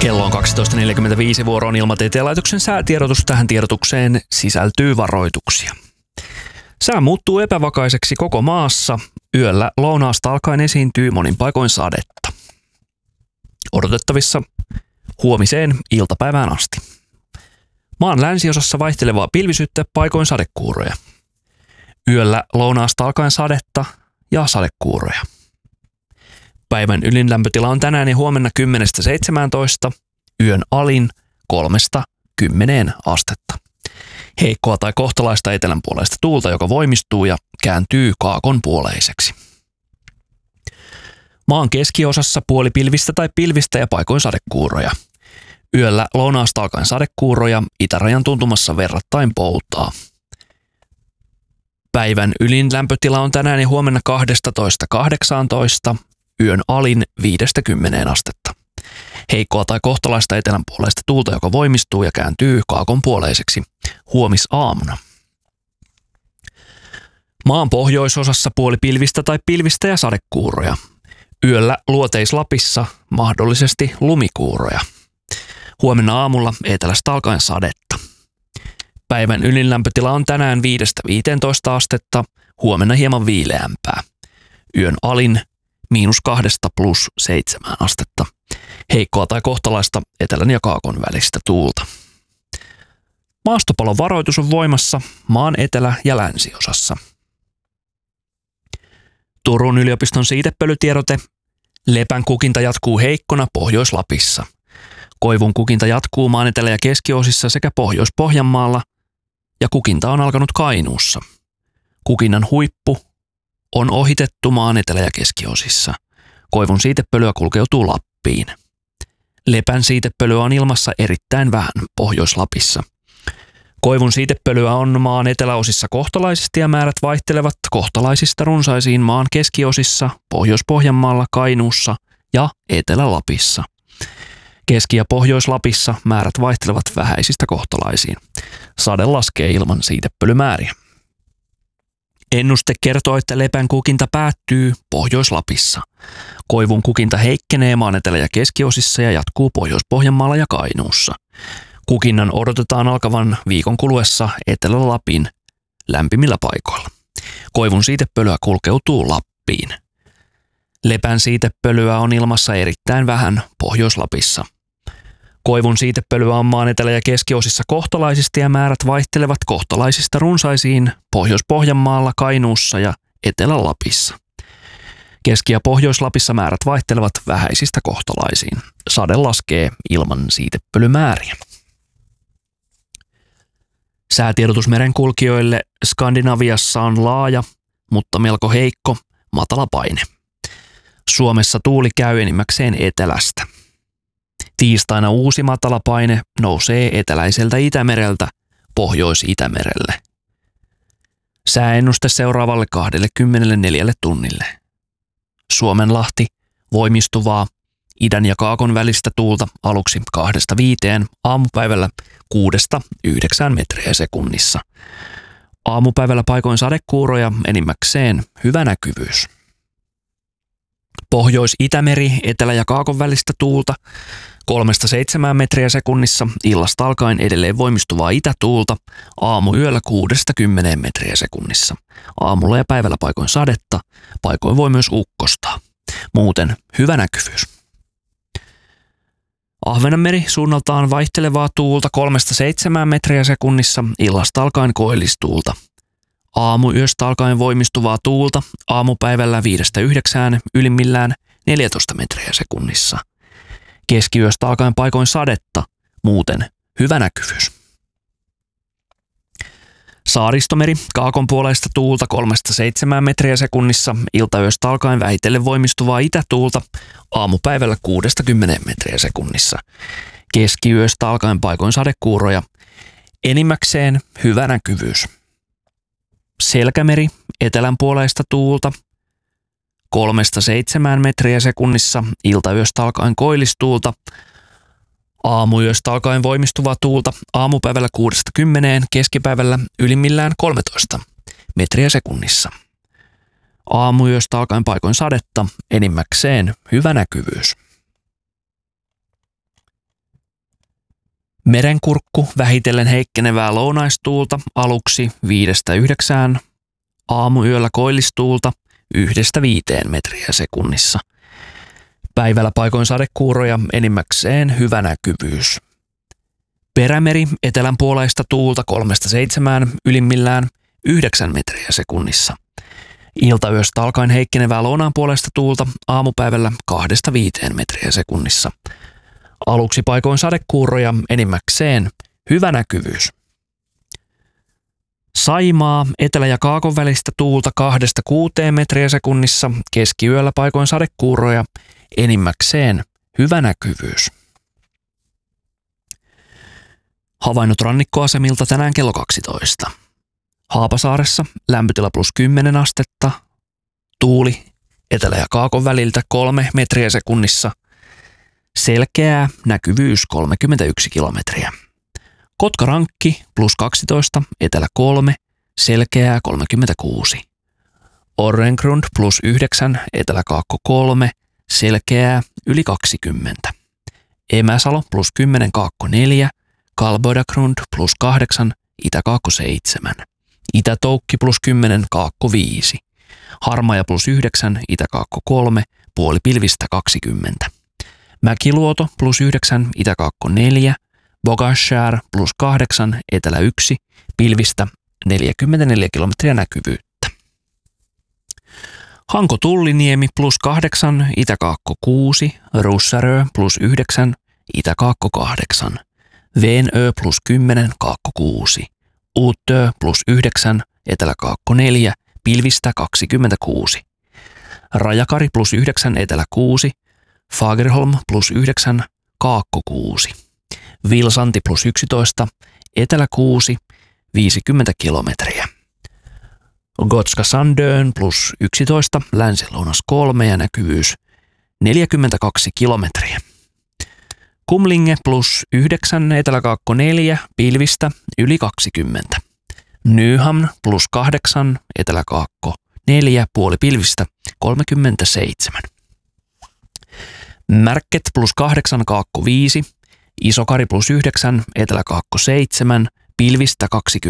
Kello on 12.45, vuoroon Ilmatieteen laitoksen säätiedotus. Tähän tiedotukseen sisältyy varoituksia. Sää muuttuu epävakaiseksi koko maassa. Yöllä lounaasta alkaen esiintyy monin paikoin sadetta. Odotettavissa huomiseen iltapäivään asti. Maan länsiosassa vaihtelevaa pilvisyyttä, paikoin sadekuuroja. Yöllä lounaasta alkaen sadetta ja sadekuuroja. Päivän ylin lämpötila on tänään ja huomenna 10–17, yön alin 3–10 astetta. Heikkoa tai kohtalaista etelänpuoleista tuulta, joka voimistuu ja kääntyy kaakonpuoleiseksi. Maan keskiosassa puolipilvistä tai pilvistä ja paikoin sadekuuroja. Yöllä lounaasta alkaen sadekuuroja, itärajan tuntumassa verrattain poutaa. Päivän ylin lämpötila on tänään ja huomenna 12–18, yön alin 5–10 astetta. Heikkoa tai kohtalaista etelänpuoleista tuulta, joka voimistuu ja kääntyy kaakonpuoleiseksi huomisaamuna. Maan pohjoisosassa puolipilvistä tai pilvistä ja sadekuuroja. Yöllä Luoteis-Lapissa mahdollisesti lumikuuroja. Huomenna aamulla etelästä alkaen sadetta. Päivän ylin lämpötila on tänään 5–15 astetta, huomenna hieman viileämpää. Yön alin -2–+7 astetta. Heikkoa tai kohtalaista etelän ja kaakon välistä tuulta. Maastopalon varoitus on voimassa maan etelä- ja länsiosassa. Turun yliopiston siitepölytiedote. Lepän kukinta jatkuu heikkona Pohjois-Lapissa. Koivun kukinta jatkuu maan etelä- ja keskiosissa sekä Pohjois-Pohjanmaalla ja kukinta on alkanut Kainuussa. Kukinnan huippu on ohitettu maan etelä- ja keskiosissa. Koivun siitepölyä kulkeutuu Lappiin. Lepän siitepölyä on ilmassa erittäin vähän Pohjois-Lapissa. Koivun siitepölyä on maan eteläosissa kohtalaisesti ja määrät vaihtelevat kohtalaisista runsaisiin maan keskiosissa, Pohjois-Pohjanmaalla, Kainuussa ja Etelä-Lapissa. Keski- ja Pohjois-Lapissa määrät vaihtelevat vähäisistä kohtalaisiin. Sade laskee ilman siitepölymääriä. Ennuste kertoo, että lepän kukinta päättyy Pohjois-Lapissa. Koivun kukinta heikkenee maan etelä- ja keskiosissa ja jatkuu Pohjois-Pohjanmaalla ja Kainuussa. Kukinnan odotetaan alkavan viikon kuluessa Etelä-Lapin lämpimillä paikoilla. Koivun siitepölyä kulkeutuu Lappiin. Lepän siitepölyä on ilmassa erittäin vähän Pohjois-Lapissa. Koivun siitepölyä on maan etelä- ja keskiosissa kohtalaisesti ja määrät vaihtelevat kohtalaisista runsaisiin Pohjois-Pohjanmaalla, Kainuussa ja Etelä-Lapissa. Keski- ja Pohjois-Lapissa määrät vaihtelevat vähäisistä kohtalaisiin. Sade laskee ilman siitepölymääriä. Säätiedotus merenkulkijoille. Skandinaviassa on laaja, mutta melko heikko matala paine. Suomessa tuuli käy enimmäkseen etelästä. Tiistaina uusi matalapaine nousee eteläiseltä Itämereltä Pohjois-Itämerelle. Sääennuste seuraavalle 24 tunnille. Suomenlahti voimistuvaa idän ja kaakon välistä tuulta aluksi 2–5, aamupäivällä 6–9 metriä sekunnissa. Aamupäivällä paikoin sadekuuroja, enimmäkseen hyvä näkyvyys. Pohjois-Itämeri, etelä- ja kaakon välistä tuulta 3–7 metriä sekunnissa, illasta alkaen edelleen voimistuvaa itätuulta, aamuyöllä 6–10 metriä sekunnissa. Aamulla ja päivällä paikoin sadetta, paikoin voi myös ukkostaa. Muuten hyvä näkyvyys. Ahvenanmeri, suunnaltaan vaihtelevaa tuulta 3–7 metriä sekunnissa, illasta alkaen koillistuulta. Aamuyöstä alkaen voimistuvaa tuulta, aamupäivällä 5–9, ylimmillään 14 metriä sekunnissa. Keskiyöstä alkaen paikoin sadetta, muuten hyvä näkyvyys. Saaristomeri, kaakonpuoleista tuulta 3–7 metriä sekunnissa, iltayöstä alkaen vähitellen voimistuvaa itätuulta, aamupäivällä 6–10 metriä sekunnissa. Keskiyöstä alkaen paikoin sadekuuroja, enimmäkseen hyvä näkyvyys. Selkämeri, etelänpuoleista tuulta 3–7 metriä sekunnissa, iltayöstä alkaen koillistuulta, aamuyöstä alkaen voimistuvaa tuulta, aamupäivällä 6–10, keskipäivällä ylimmillään 13 metriä sekunnissa. Aamuyöstä alkaen paikoin sadetta, enimmäkseen hyvä näkyvyys. Merenkurkku vähitellen heikkenevää lounaistuulta aluksi 5–9, aamuyöllä koillistuulta 1–5 metriä sekunnissa. Päivällä paikoin sadekuuroja, enimmäkseen hyvä näkyvyys. Perämeri etelänpuoleista tuulta 3–7, ylimmillään 9 metriä sekunnissa. Iltayöstä alkaen heikkenevää lounaanpuoleista tuulta aamupäivällä 2–5 metriä sekunnissa. Aluksi paikoin sadekuuroja, enimmäkseen hyvä näkyvyys. Saimaa etelä- ja kaakon välistä tuulta 2–6 metriä sekunnissa, keskiyöllä paikoin sadekuuroja, enimmäkseen hyvä näkyvyys. Havainnot rannikkoasemilta tänään kello 12. Haapasaaressa lämpötila +10 astetta, tuuli etelä- ja kaakon väliltä 3 metriä sekunnissa, selkeää näkyvyys 31 kilometriä. Kotkarankki +12, etelä 3, selkeää 36. Orrengrund +9, etelä kaakko 3, selkeää yli 20. Emäsalo +10, kaakko 4, Kalbodagrund +8, itä kaakko 7. Itä-Toukki +10, kaakko 5. Harmaja +9, itä kaakko 3, puoli pilvistä 20. Mäkiluoto +9, itä kaakko 4, Bogashär +8, etelä 1, pilvistä 44 kilometriä näkyvyyttä. Hanko-Tulliniemi +8, itä kaakko 6, Russarö +9, itä kaakko 8. Veenö +10, kaakko 6. Uutö +9, etelä kaakko 4, pilvistä 26. Rajakari +9, etelä 6, Fagerholm +9, kaakko 6. Vilsanti +11, etelä 6, 50 kilometriä. Gotska Sandön +11, länsi-lounas 3 ja näkyvyys 42 kilometriä. Kumlinge +9, etelä kaakko 4, pilvistä yli 20. Nyhamn +8, etelä kaakko 4, puoli pilvistä 37. Märket +8, kaakko 5, Isokari +9, etelä kaakko 7, pilvistä 20.